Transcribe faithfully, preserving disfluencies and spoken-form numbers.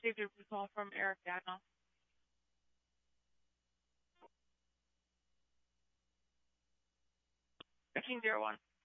received a call from Eric Daniel. fifteen zero one.